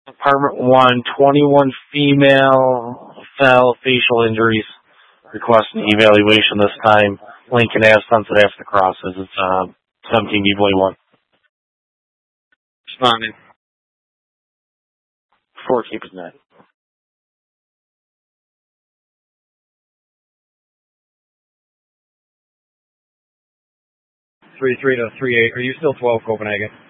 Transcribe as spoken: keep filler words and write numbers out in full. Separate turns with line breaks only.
Apartment one, twenty-one female, fell facial injuries. Requesting evaluation this time. Lincoln Ave, Sunset Ave, the crosses. It's uh, seventeen B forty-one. Responding. Four keepers net.
three three to three eight. Are you still twelve Copenhagen?